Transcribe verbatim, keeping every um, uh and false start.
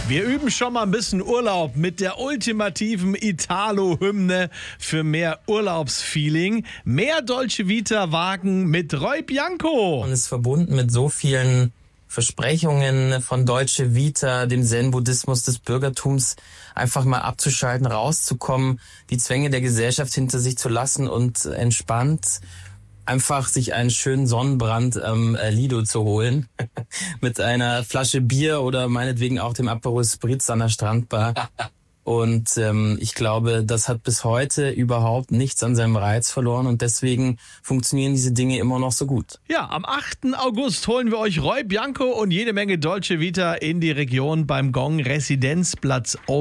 Wir üben schon mal ein bisschen Urlaub mit der ultimativen Italo-Hymne für mehr Urlaubsfeeling. Mehr Dolce Vita wagen mit Roy Bianco. Und ist verbunden mit so vielen Versprechungen von Dolce Vita, dem Zen-Buddhismus des Bürgertums, einfach mal abzuschalten, rauszukommen, die Zwänge der Gesellschaft hinter sich zu lassen und entspannt einfach sich einen schönen Sonnenbrand am ähm, Lido zu holen. Mit einer Flasche Bier oder meinetwegen auch dem Aperol Spritz an der Strandbar. Und ähm, ich glaube, das hat bis heute überhaupt nichts an seinem Reiz verloren und deswegen funktionieren diese Dinge immer noch so gut. Ja, am achten August holen wir euch Roy Bianco und jede Menge Dolce Vita in die Region beim Gong Residenzplatz